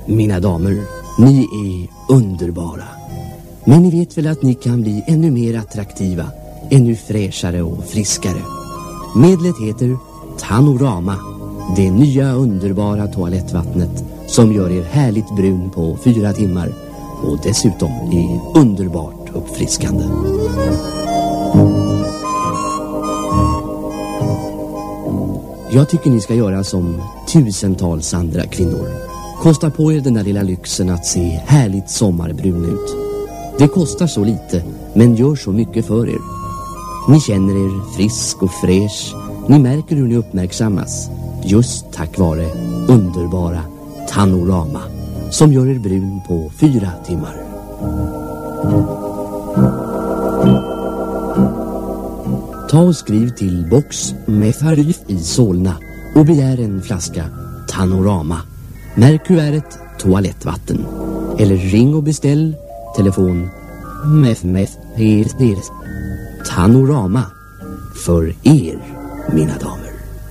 mina damer, ni är underbara. Men ni vet väl att ni kan bli ännu mer attraktiva, ännu fräschare och friskare. Medlet heter Tanorama, det nya underbara toalettvattnet som gör er härligt brun på 4 timmar och dessutom är underbart uppfriskande. Jag tycker ni ska göra som tusentals andra kvinnor. Kosta på er den där lilla lyxen att se härligt sommarbrun ut. Det kostar så lite, men gör så mycket för er. Ni känner er frisk och fräsch. Ni märker hur ni uppmärksammas. Just tack vare underbara Tanorama, som gör er brun på 4 timmar. Ta och skriv till box med Farif i Solna och begär en flaska Tanorama. Märk kuvertet toalettvatten. Eller ring och beställ telefon MEF Tanorama för er, mina damer.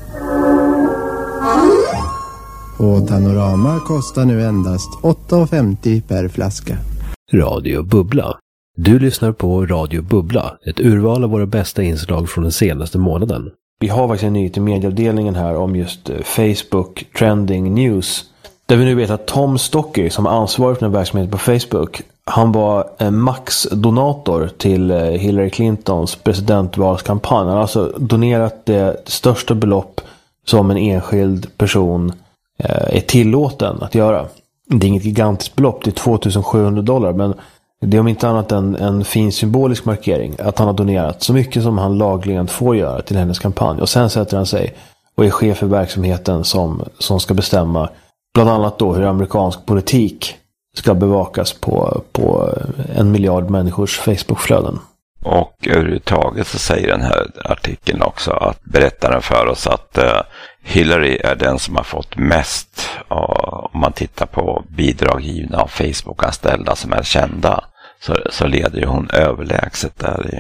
Och Tanorama kostar nu endast 8,50 per flaska. Radio Bubbla. Du lyssnar på Radio Bubbla, ett urval av våra bästa inslag från den senaste månaden. Vi har faktiskt en nyhet i medieavdelningen här om just Facebook Trending News. Där vi nu vet att Tom Stocker, som är ansvarig för den verksamheten på Facebook, han var en max-donator till Hillary Clintons presidentvalskampanj. Han har alltså donerat det största belopp som en enskild person är tillåten att göra. Det är inget gigantiskt belopp, det är $2,700, men det är om inte annat en fin symbolisk markering att han har donerat så mycket som han lagligen får göra till hennes kampanj. Och sen sätter han sig och är chef för verksamheten som ska bestämma bland annat då hur amerikansk politik ska bevakas på 1 miljard människors Facebookflöden. Och överhuvudtaget så säger den här artikeln också att berättaren för oss att Hillary är den som har fått mest, om man tittar på bidrag givna av Facebook-anställda som är kända, så leder ju hon överlägset där i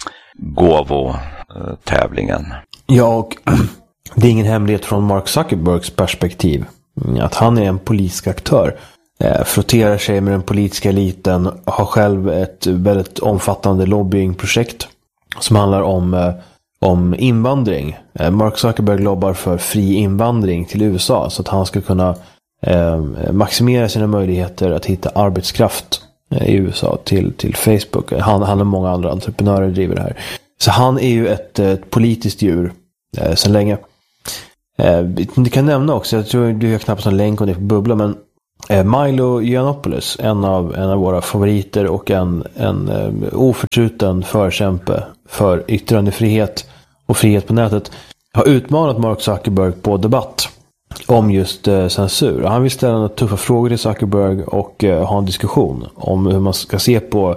gåvotävlingen. Ja, och det är ingen hemlighet från Mark Zuckerbergs perspektiv att han är en politisk aktör. Frotterar sig med den politiska eliten, har själv ett väldigt omfattande lobbyingprojekt som handlar om invandring. Mark Zuckerberg lobbar för fri invandring till USA så att han ska kunna maximera sina möjligheter att hitta arbetskraft i USA till Facebook. Han och många andra entreprenörer driver det här. Så han är ju ett politiskt djur sedan länge. Du kan nämna också, jag tror du har knappt en länk om det på Bubbla, men Milo Yiannopoulos, en av våra favoriter och en oförtruten förkämpe för yttrandefrihet och frihet på nätet, har utmanat Mark Zuckerberg på debatt om just censur. Han vill ställa några tuffa frågor till Zuckerberg och ha en diskussion om hur man ska se på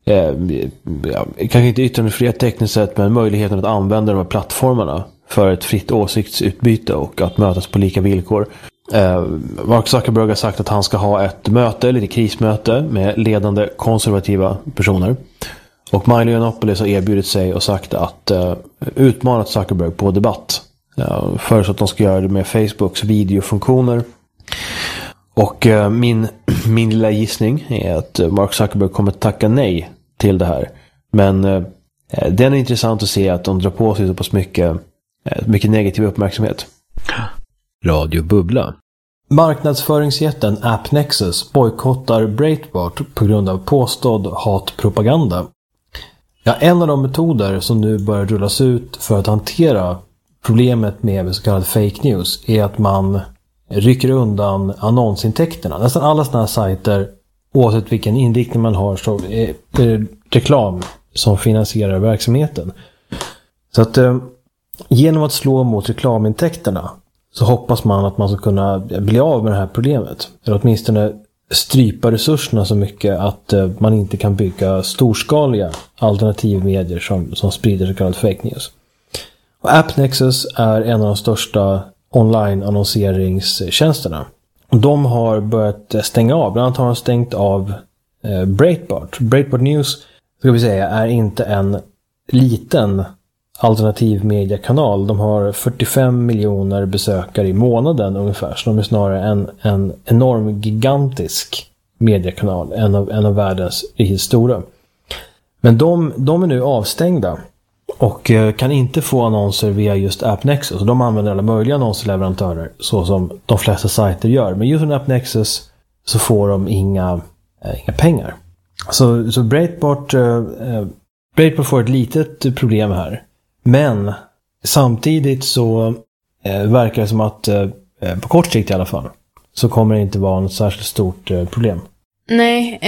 kanske inte yttrandefrihet tekniskt sett, men möjligheten att använda de här plattformarna för ett fritt åsiktsutbyte och att mötas på lika villkor. Mark Zuckerberg har sagt att han ska ha ett möte, lite krismöte med ledande konservativa personer. Och Milo Yiannopoulos har erbjudit sig och sagt att utmanat Zuckerberg på debatt. För att de ska göra det med Facebooks videofunktioner. Och min lilla gissning är att Mark Zuckerberg kommer att tacka nej till det här. Men det är intressant att se att de drar på sig så pass mycket negativ uppmärksamhet. Radio Bubbla. Marknadsföringsjätten AppNexus bojkottar Breitbart på grund av påstådd hatpropaganda. Ja, en av de metoder som nu börjar rullas ut för att hantera problemet med så kallad fake news är att man rycker undan annonsintäkterna. Nästan alla sådana här sajter, oavsett vilken inriktning man har, så är det reklam som finansierar verksamheten. Så att genom att slå mot reklamintäkterna så hoppas man att man ska kunna bli av med det här problemet. Eller åtminstone strypa resurserna så mycket att man inte kan bygga storskaliga alternativmedier som sprider så kallad fake news. Och AppNexus är en av de största online-annonseringstjänsterna. De har börjat stänga av. Bland annat har de stängt av Breitbart. Breitbart News, ska vi säga, är inte en liten alternativ mediekanal. De har 45 miljoner besökare i månaden ungefär. Så de är snarare en enorm gigantisk mediekanal. En av världens riktigt stora. Men de är nu avstängda. Och kan inte få annonser via just AppNexus. De använder alla möjliga annonsleverantörer. Så som de flesta sajter gör. Men just med AppNexus så får de inga pengar. Så Breitbart får ett litet problem här. Men samtidigt så verkar det som att på kort sikt i alla fall så kommer det inte vara något särskilt stort problem. Nej,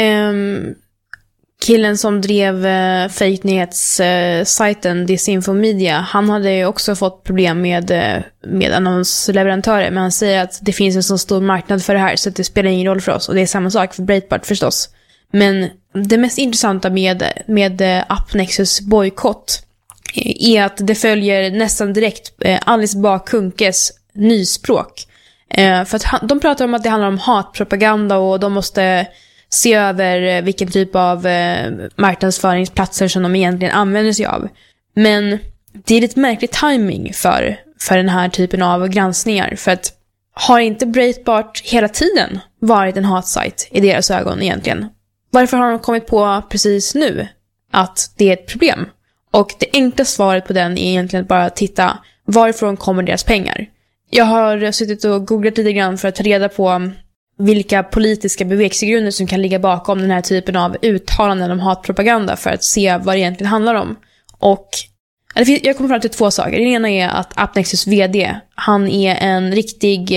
killen som drev fake nyhetssajten Disinfomedia, han hade ju också fått problem med annonsleverantörer, men han säger att det finns en så stor marknad för det här så att det spelar ingen roll för oss, och det är samma sak för Breitbart förstås. Men det mest intressanta med AppNexus bojkott är att det följer nästan direkt Alice Bah Kunkes nyspråk. För att de pratar om att det handlar om hatpropaganda och de måste se över vilken typ av marknadsföringsplatser som de egentligen använder sig av. Men det är lite märklig timing för den här typen av granskningar. För att har inte Breitbart hela tiden varit en hatsajt i deras ögon egentligen? Varför har de kommit på precis nu att det är ett problem? Och det enkla svaret på den är egentligen bara att titta varifrån kommer deras pengar. Jag har suttit och googlat lite grann för att ta reda på vilka politiska bevekelsegrunder som kan ligga bakom den här typen av uttalanden om hatpropaganda för att se vad det egentligen handlar om. Och jag kommer fram till två saker. Den ena är att AppNexus vd, han är en riktig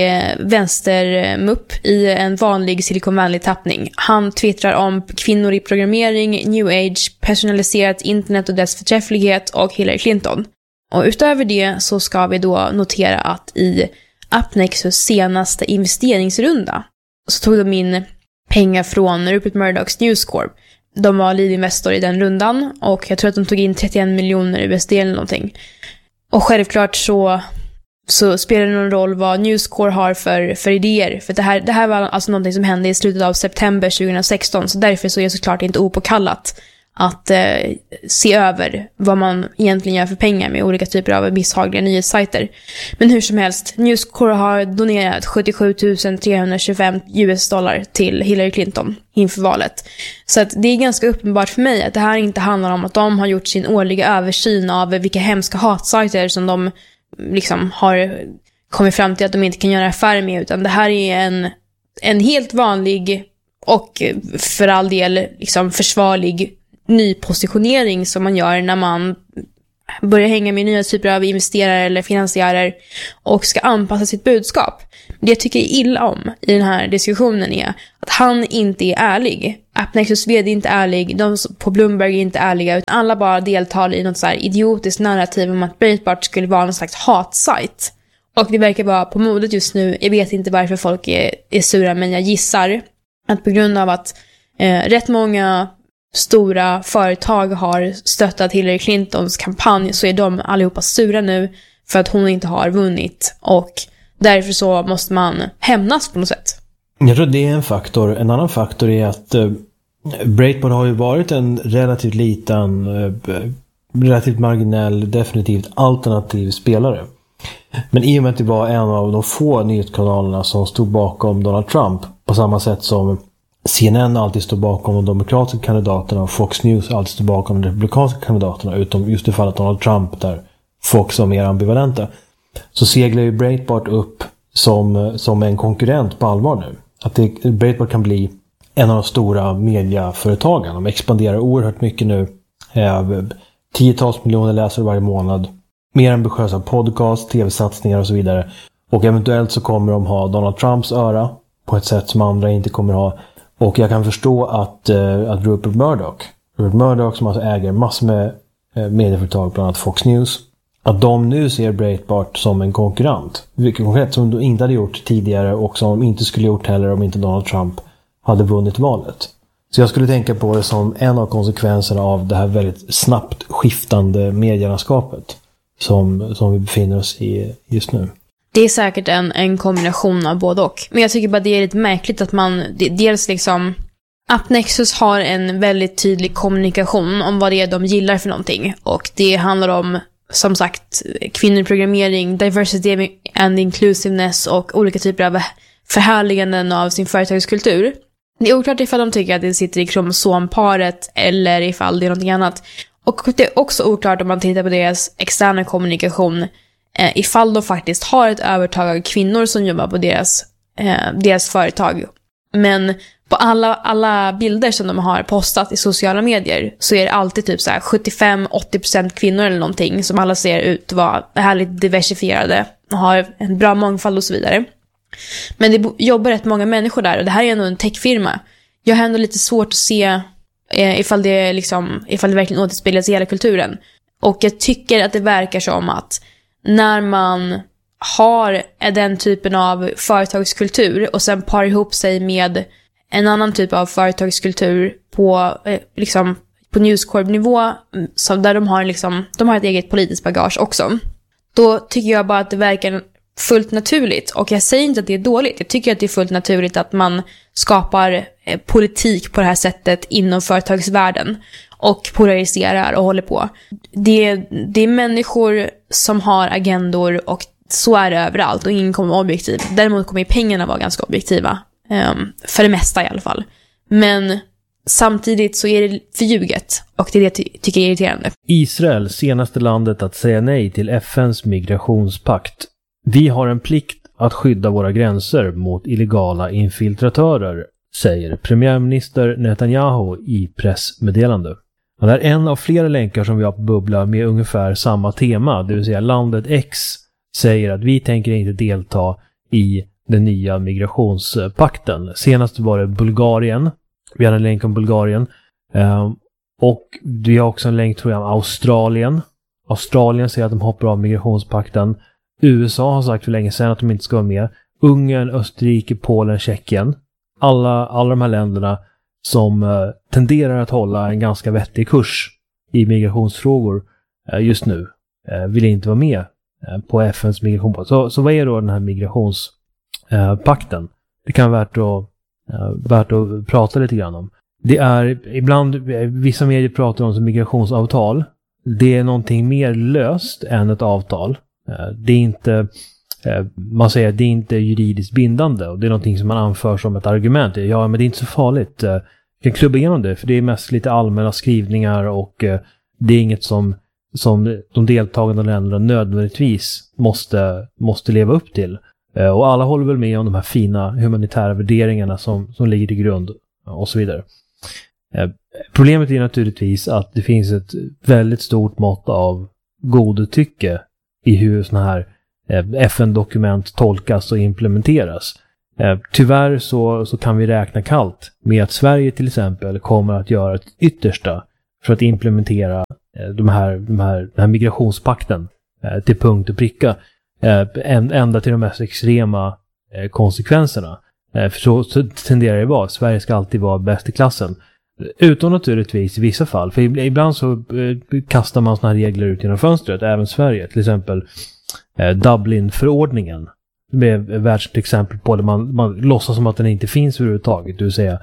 vänstermupp i en vanlig Silicon Valley-tappning. Han twittrar om kvinnor i programmering, new age, personaliserat internet och dess förträfflighet och Hillary Clinton. Och utöver det så ska vi då notera att i AppNexus senaste investeringsrunda så tog de in pengar från Rupert Murdochs News Corp. De var lead investor i den rundan och jag tror att de tog in 31 miljoner USD eller någonting. Och självklart så spelar det någon roll vad News Corp har för idéer. För det här var alltså någonting som hände i slutet av september 2016, så därför så är det såklart inte opåkallat att se över vad man egentligen gör för pengar med olika typer av misshagliga nyhetssajter. Men hur som helst, News Corp har donerat 77 325 US$ till Hillary Clinton inför valet. Så att det är ganska uppenbart för mig att det här inte handlar om att de har gjort sin årliga översyn av vilka hemska hatsajter som de liksom har kommit fram till att de inte kan göra affärer med, utan det här är en helt vanlig och för all del liksom försvarlig ny positionering som man gör när man börjar hänga med nya typer av investerare eller finansiärer och ska anpassa sitt budskap. Det jag tycker illa om i den här diskussionen är att han inte är ärlig. AppNexus vd är inte ärlig, de på Bloomberg är inte ärliga, utan alla bara deltar i något så här idiotiskt narrativ om att Breitbart skulle vara någon slags hatsajt. Och det verkar vara på modet just nu. Jag vet inte varför folk är sura, men jag gissar att på grund av att rätt många stora företag har stöttat Hillary Clintons kampanj så är de allihopa sura nu för att hon inte har vunnit, och därför så måste man hämnas på något sätt. Jag tror det är en faktor. En annan faktor är att Breitbart har ju varit en relativt liten, relativt marginell, definitivt alternativ spelare. Men i och med att det var en av de få nyhetskanalerna som stod bakom Donald Trump, på samma sätt som CNN alltid står bakom de demokratiska kandidaterna och Fox News alltid står bakom de republikanska kandidaterna, utom just i fallet Donald Trump där Fox var mer ambivalenta, så seglar ju Breitbart upp som en konkurrent på allvar nu. Att Breitbart kan bli en av de stora mediaföretagen. De expanderar oerhört mycket nu. 10-tals miljoner läsare varje månad. Mer ambitiösa podcast, tv-satsningar och så vidare. Och eventuellt så kommer de ha Donald Trumps öra på ett sätt som andra inte kommer ha. Och jag kan förstå att Rupert Murdoch som alltså äger massor med medieföretag, bland annat Fox News, att de nu ser Breitbart som en konkurrent. Vilket konkurrent som de inte hade gjort tidigare och som de inte skulle gjort heller om inte Donald Trump hade vunnit valet. Så jag skulle tänka på det som en av konsekvenserna av det här väldigt snabbt skiftande medielandskapet som vi befinner oss i just nu. Det är säkert en kombination av både och. Men jag tycker bara det är lite märkligt att man dels liksom AppNexus har en väldigt tydlig kommunikation om vad det är de gillar för någonting. Och det handlar om som sagt kvinnoprogrammering, diversity and inclusiveness och olika typer av förhärliganden av sin företagskultur. Det är oklart ifall de tycker att det sitter i kromosomparet eller ifall det är någonting annat. Och det är också oklart om man tittar på deras externa kommunikation ifall de faktiskt har ett övertag av kvinnor som jobbar på deras företag. Men på alla bilder som de har postat i sociala medier så är det alltid typ så här 75-80% kvinnor eller någonting som alla ser ut att vara härligt diversifierade och har en bra mångfald och så vidare. Men det jobbar rätt många människor där och det här är ändå en techfirma. Jag har ändå lite svårt att se ifall det verkligen återspeglas i hela kulturen. Och jag tycker att det verkar som att när man har den typen av företagskultur och sen par ihop sig med en annan typ av företagskultur på News Corp-nivå så där de har ett eget politiskt bagage också. Då tycker jag bara att det verkar fullt naturligt, och jag säger inte att det är dåligt. Jag tycker att det är fullt naturligt att man skapar politik på det här sättet inom företagsvärlden och polariserar och håller på. Det är människor som har agendor och så är det överallt och ingen kommer vara objektiv. Däremot kommer pengarna vara ganska objektiva. För det mesta i alla fall. Men samtidigt så är det förljuget och det är det jag tycker är irriterande. Israel, senaste landet att säga nej till FNs migrationspakt. Vi har en plikt att skydda våra gränser mot illegala infiltratörer, säger premiärminister Netanyahu i pressmeddelande. Och det är en av flera länkar som vi har på Bubbla med ungefär samma tema, det vill säga landet X säger att vi tänker inte delta i den nya migrationspakten. Senast var det Bulgarien. Vi har en länk om Bulgarien. Och vi har också en länk, tror jag, om Australien. Australien säger att de hoppar av migrationspakten. USA har sagt för länge sedan att de inte ska vara med. Ungern, Österrike, Polen, Tjeckien. Alla de här länderna som tenderar att hålla en ganska vettig kurs i migrationsfrågor just nu vill inte vara med på FNs migrationspakt. Så vad är då den här migrationspakten? Det kan vara värt att prata lite grann om. Det är ibland, vissa medier pratar om som migrationsavtal. Det är någonting mer löst än ett avtal. Det är inte, man säger att det är inte juridiskt bindande och det är någonting som man anför som ett argument. Ja, men det är inte så farligt. Jag kan klubba igenom det, för det är mest lite allmänna skrivningar och det är inget som de deltagande länderna nödvändigtvis måste leva upp till. Och alla håller väl med om de här fina humanitära värderingarna som ligger till grund och så vidare. Problemet är naturligtvis att det finns ett väldigt stort mått av godtycke i hur såna här FN-dokument tolkas och implementeras. Tyvärr så kan vi räkna kallt med att Sverige till exempel kommer att göra ett yttersta för att implementera den här migrationspakten till punkt och pricka. Ända till de mest extrema konsekvenserna. För så tenderar det vara. Sverige ska alltid vara bäst i klassen. Utom naturligtvis i vissa fall. För ibland så kastar man såna här regler ut genom fönstret. Även Sverige. Till exempel Dublin-förordningen. Det är ett världsligt exempel på det. Man låtsas som att den inte finns överhuvudtaget. Det vill säga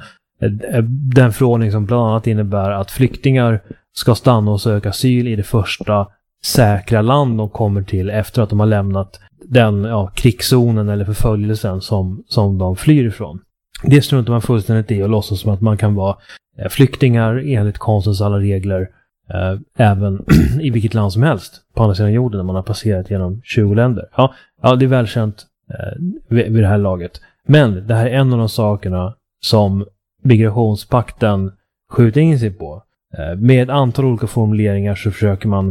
den förordning som bland annat innebär att flyktingar ska stanna och söka asyl i det första säkra land de kommer till efter att de har lämnat den krigszonen eller förföljelsen som de flyr ifrån. Det struntar man fullständigt i och låtsas som att man kan vara flyktingar enligt konstens alla regler även i vilket land som helst på andra sidan jorden när man har passerat genom 20 länder. Ja, det är välkänt vid det här laget. Men det här är en av de sakerna som migrationspakten skjuter in sig på. Med ett antal olika formuleringar så försöker man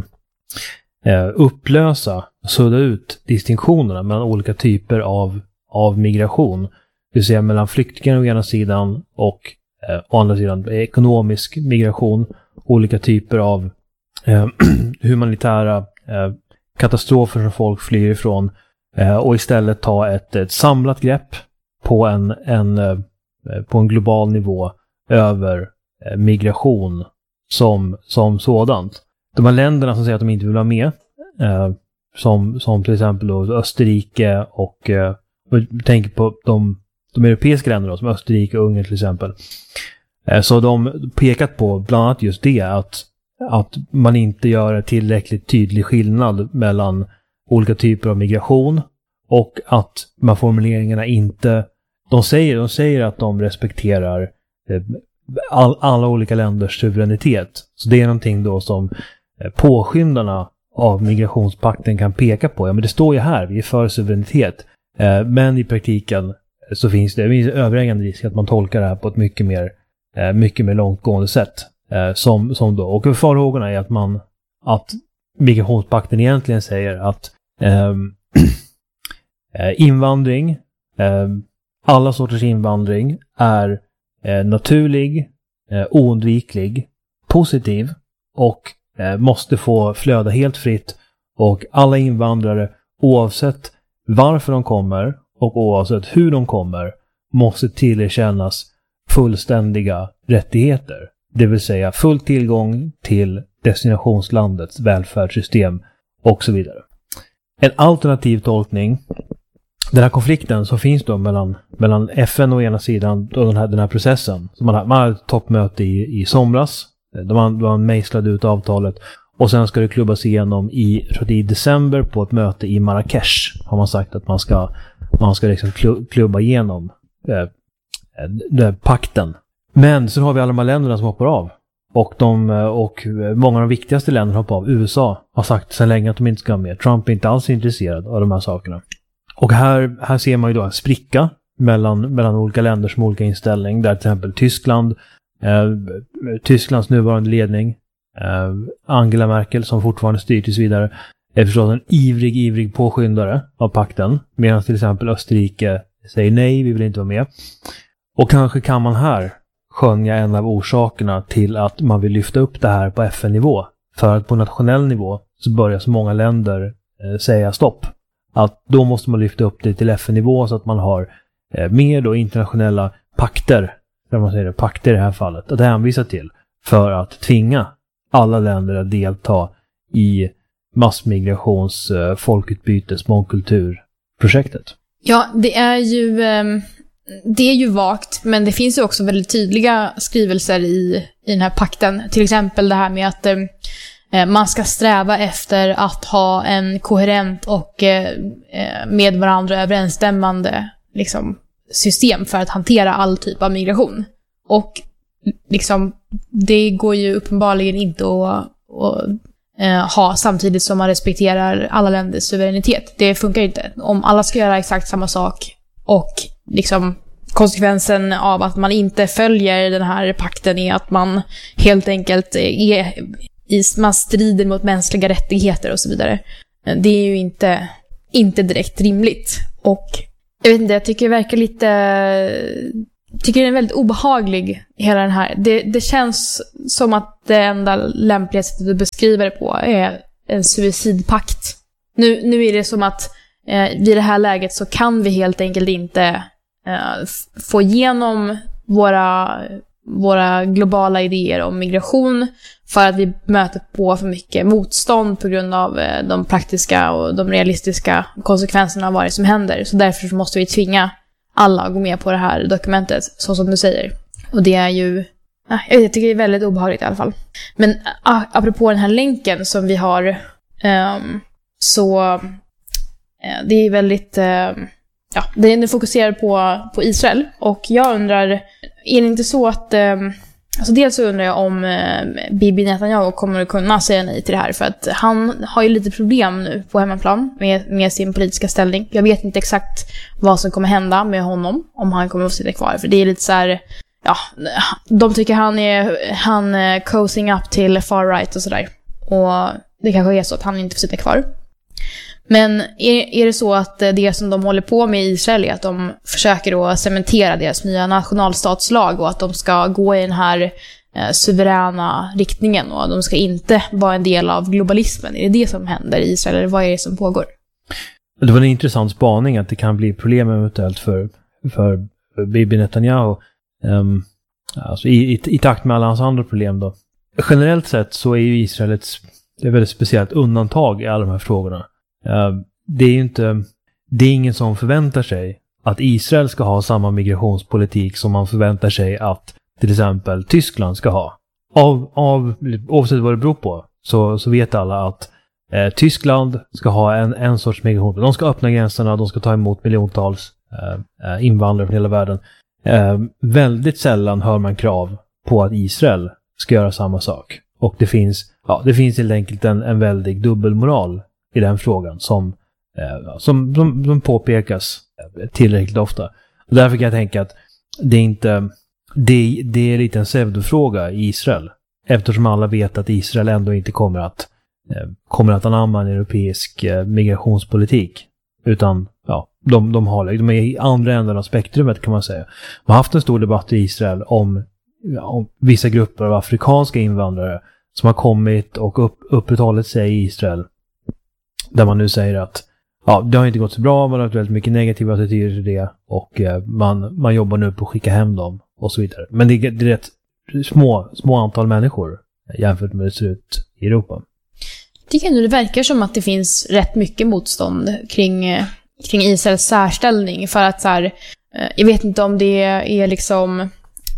sudda ut distinktionerna mellan olika typer av migration. Det vill säga mellan flyktingar å ena sidan och å andra sidan ekonomisk migration. Olika typer av humanitära katastrofer som folk flyr ifrån. Och istället ta ett samlat grepp på en global nivå över migration som sådant. De här länderna som säger att de inte vill vara med, som till exempel då Österrike och tänker på de europeiska länderna som Österrike och Ungern till exempel. Så de pekat på bland annat just det att att man inte gör en tillräckligt tydlig skillnad mellan olika typer av migration och att de här formuleringarna inte... De säger att de respekterar alla olika länders suveränitet. Så det är någonting då som påskyndarna av migrationspakten kan peka på. Ja, men det står ju här, vi är för suveränitet. Men i praktiken så finns det övervägande risk att man tolkar det här på ett mycket mer långtgående sätt. Som då. Och farhågorna är att migrationspakten egentligen säger att invandring, alla sorters invandring är naturlig, oundviklig, positiv och måste få flöda helt fritt, och alla invandrare, oavsett varför de kommer och oavsett hur de kommer, måste tillerkännas fullständiga rättigheter. Det vill säga full tillgång till destinationslandets välfärdssystem och så vidare. En alternativ tolkning, den här konflikten som finns då mellan FN å ena sidan och den här processen. Så man har ett toppmöte i somras. Man mejslade ut avtalet och sen ska det klubbas igenom i december på ett möte i Marrakesh. Har man sagt att man ska liksom klubba igenom pakten. Men så har vi alla de här länderna som hoppar av. Och många av de viktigaste länderna hoppar av. USA har sagt sedan länge att de inte ska vara med. Trump är inte alls intresserad av de här sakerna. Och här ser man ju då en spricka mellan olika länder som olika inställning. Där till exempel Tysklands nuvarande ledning, Angela Merkel som fortfarande styr tills vidare, är förstås en ivrig påskyndare av pakten. Medan till exempel Österrike säger nej, vi vill inte vara med. Och kanske kan man här skönja en av orsakerna till att man vill lyfta upp det här på FN-nivå. För att på nationell nivå så börjar så många länder säga stopp. Att då måste man lyfta upp det till FN-nivå så att man har mer då internationella pakter, där man säger det, pakter i det här fallet, att hänvisa till för att tvinga alla länder att delta i massmigrations, folkutbytes, mångkulturprojektet. Ja, det är ju vagt, men det finns ju också väldigt tydliga skrivelser i den här pakten. Till exempel det här med att man ska sträva efter att ha en koherent och med varandra överensstämmande liksom, system för att hantera all typ av migration. Och liksom, det går ju uppenbarligen inte att ha samtidigt som man respekterar alla länders suveränitet. Det funkar inte. Om alla ska göra exakt samma sak och liksom konsekvensen av att man inte följer den här pakten är att man helt enkelt man strider mot mänskliga rättigheter och så vidare. Det är ju inte direkt rimligt. Och jag vet inte, jag tycker det verkar tycker det är väldigt obehaglig hela den här. Det känns som att det enda lämpliga sättet att beskriva det på är en suicidpakt. Nu är det som att vid det här läget så kan vi helt enkelt inte få igenom våra globala idéer om migration för att vi möter på för mycket motstånd på grund av de praktiska och de realistiska konsekvenserna av vad det som händer. Så därför måste vi tvinga alla att gå med på det här dokumentet, så som du säger. Och det är ju... jag tycker det är väldigt obehagligt i alla fall. Men apropå den här länken som vi har, så det är väldigt... den fokuserar på Israel. Och jag undrar, är det inte så att... Alltså dels så undrar jag om Bibi Netanyahu kommer att kunna säga nej till det här. För att han har ju lite problem nu på hemmaplan med sin politiska ställning. Jag vet inte exakt vad som kommer hända med honom, om han kommer att sitta kvar. För det är lite så här... de tycker han är coasting up till far right och sådär. Och det kanske är så att han inte får sitta kvar. Men är det så att det som de håller på med i Israel är att de försöker då cementera deras nya nationalstatslag och att de ska gå i den här suveräna riktningen och de ska inte vara en del av globalismen? Är det som händer i Israel, eller vad är det som pågår? Det var en intressant spaning att det kan bli problem eventuellt för Bibi Netanyahu. Alltså i takt med alla hans andra problem då. Generellt sett så är ju Israel ett väldigt speciellt undantag i alla de här frågorna. Det är ingen som förväntar sig att Israel ska ha samma migrationspolitik som man förväntar sig att till exempel Tyskland ska ha. oavsett vad det beror på så vet alla att Tyskland ska ha en sorts migration. De ska öppna gränserna, de ska ta emot miljontals invandrare från hela världen. Väldigt sällan hör man krav på att Israel ska göra samma sak. Och det finns helt enkelt en väldig dubbelmoral i den frågan som påpekas tillräckligt ofta. Och därför kan jag tänka att det är lite en pseudofråga i Israel. Eftersom alla vet att Israel ändå inte kommer att anamma en europeisk migrationspolitik. Utan de är i andra änden av spektrumet, kan man säga. Man har haft en stor debatt i Israel om vissa grupper av afrikanska invandrare som har kommit och upprätthållit sig i Israel. Där man nu säger att det har inte gått så bra, man har haft väldigt mycket negativa attityder till det och man jobbar nu på att skicka hem dem och så vidare. Men det är rätt små antal människor jämfört med det ser ut i Europa. Jag tycker ändå det verkar som att det finns rätt mycket motstånd kring Israels särställning, för att så här, jag vet inte om det är liksom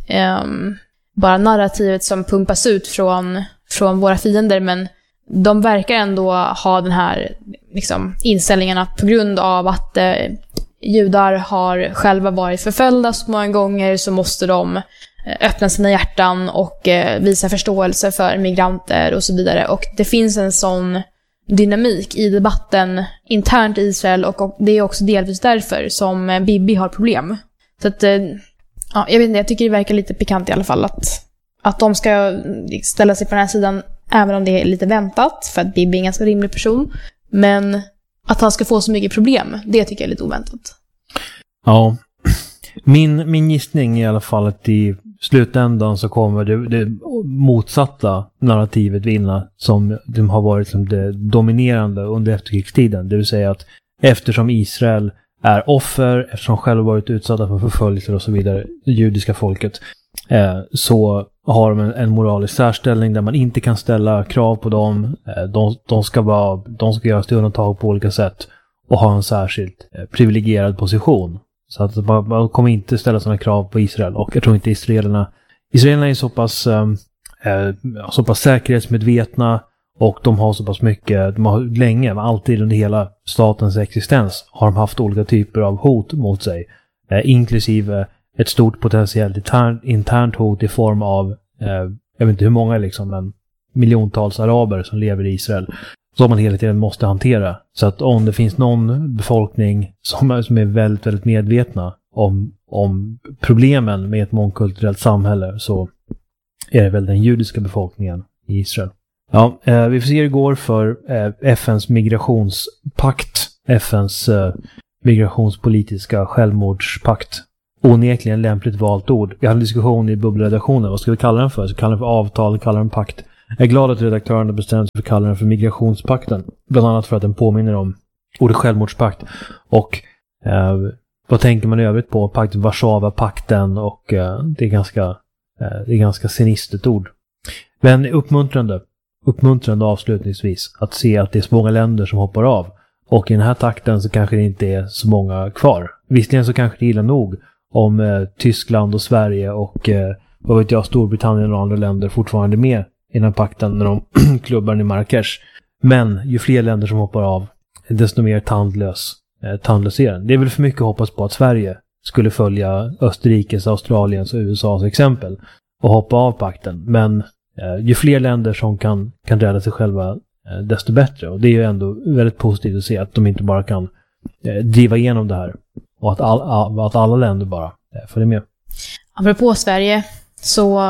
bara narrativet som pumpas ut från våra fiender, men de verkar ändå ha den här liksom inställningen att på grund av att judar har själva varit förföljda så många gånger så måste de öppna sina hjärtan och visa förståelse för migranter och så vidare. Och det finns en sån dynamik i debatten internt i Israel, och det är också delvis därför som Bibi har problem. Så att, jag vet inte, jag tycker det verkar lite pikant i alla fall att de ska ställa sig på den här sidan, även om det är lite väntat, för att Bibi är en ganska rimlig person. Men att han ska få så mycket problem, det tycker jag är lite oväntat. Ja, min gissning är i alla fall att i slutändan så kommer det motsatta narrativet vinna, som de har varit som det dominerande under efterkrigstiden. Det vill säga att eftersom Israel är offer, eftersom de själva varit utsatta för förföljelser och så vidare, det judiska folket, så har de en moralisk särställning där man inte kan ställa krav på dem. De ska göras till undantag på olika sätt och ha en särskilt privilegierad position. Så att man kommer inte ställa sådana krav på Israel. Och jag tror inte israelerna är så pass säkerhetsmedvetna, och de har så pass mycket, de har länge, alltid under hela statens existens har de haft olika typer av hot mot sig, inklusive ett stort potentiellt internt hot i form av jag vet inte hur många liksom, men miljontals araber som lever i Israel, som man hela tiden måste hantera. Så att om det finns någon befolkning som är väldigt, väldigt medvetna om problemen med ett mångkulturellt samhälle, så är det väl den judiska befolkningen i Israel. Ja, vi får se hur det går för FNs migrationspakt, FNs migrationspolitiska självmordspakt. Onekligen lämpligt valt ord. Vi hade en diskussion i bubbelredaktionen. Vad ska vi kalla den för? Så kallar den för avtal, kallar den pakt. Jag är glad att redaktörerna bestämde sig för att kalla den för migrationspakten. Bland annat för att den påminner om ordet självmordspakt. Och vad tänker man i övrigt på? Pakten, Warszawa-pakten, och det är ganska sinistet ord. Men uppmuntrande avslutningsvis att se att det är så många länder som hoppar av. Och i den här takten så kanske det inte är så många kvar. Visserligen så kanske det är illa nog om Tyskland och Sverige och vad vet jag, Storbritannien och andra länder fortfarande är med i den här pakten när de klubbar i Marrakesh. Men ju fler länder som hoppar av, desto mer tandlös är den. Det är väl för mycket att hoppas på att Sverige skulle följa Österrikes, Australiens och USAs exempel och hoppa av pakten. Men ju fler länder som kan rädda sig själva, desto bättre. Och det är ju ändå väldigt positivt att se att de inte bara kan driva igenom det här, och att alla länder bara följer med. Apropå Sverige, så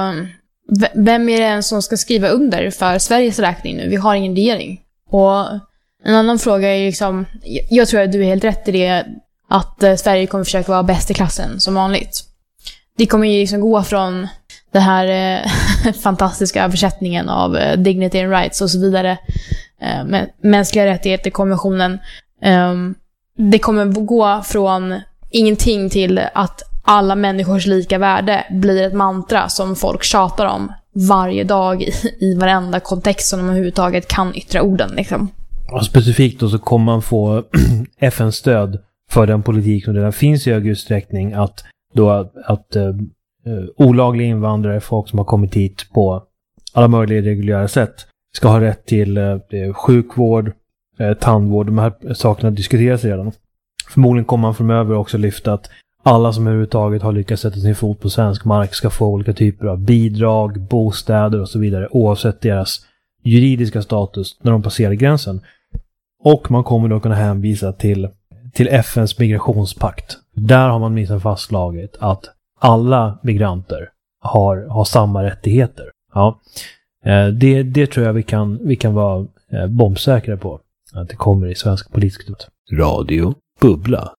vem är det som ska skriva under för Sveriges räkning nu? Vi har ingen regering. Och en annan fråga är liksom, jag tror att du är helt rätt i det, att Sverige kommer försöka vara bäst i klassen som vanligt. Det kommer ju liksom gå från den här fantastiska översättningen av Dignity and Rights och så vidare, mänskliga rättigheter, konventionen. Det kommer gå från ingenting till att alla människors lika värde blir ett mantra som folk tjatar om varje dag i varenda kontext som de överhuvudtaget kan yttra orden liksom. Och specifikt då så kommer man få FN-stöd för den politik som redan finns i hög utsträckning, att olagliga invandrare, folk som har kommit hit på alla möjliga reguljära sätt ska ha rätt till sjukvård, tandvård. De här sakerna diskuteras redan. Förmodligen kommer man framöver också lyfta att alla som överhuvudtaget har lyckats sätta sin fot på svensk mark ska få olika typer av bidrag, bostäder och så vidare oavsett deras juridiska status när de passerar gränsen. Och man kommer då kunna hänvisa till FNs migrationspakt. Där har man minst fastslagit att alla migranter har samma rättigheter. Ja. Det tror jag vi kan vara bombsäkra på att det kommer i svensk politisk debatt. Radio Bubbla.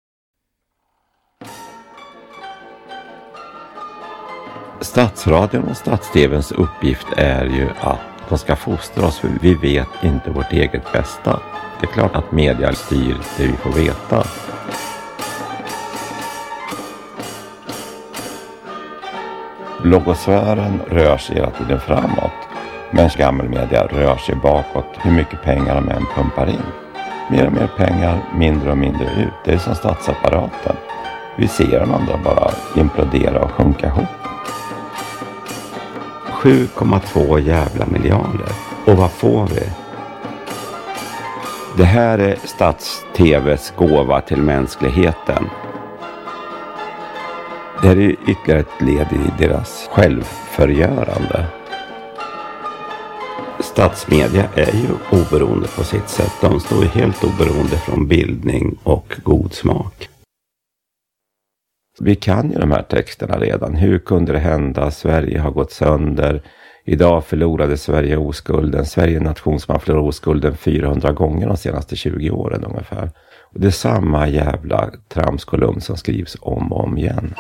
Statsradion och stats-tvns uppgift är ju att de ska fostra oss, för vi vet inte vårt eget bästa. Det är klart att media styr det vi får veta. Blogosfären rör sig hela tiden framåt, men gammelmedia rör sig bakåt hur mycket pengar de än pumpar in. Mer och mer pengar, mindre och mindre ut. Det är som statsapparaten. Vi ser den andra bara implodera och sjunka ihop. 7,2 jävla miljarder. Och vad får vi? Det här är Stats-TVs gåva till mänskligheten. Det här är ytterligare ett led i deras självförgörande. Statsmedia är ju oberoende på sitt sätt. De står ju helt oberoende från bildning och god smak. Vi kan ju de här texterna redan. Hur kunde det hända? Sverige har gått sönder. Idag förlorade Sverige oskulden. Sverige är en nation som har förlorat oskulden 400 gånger de senaste 20 åren ungefär. Och det är samma jävla tramskolumn som skrivs om och om igen.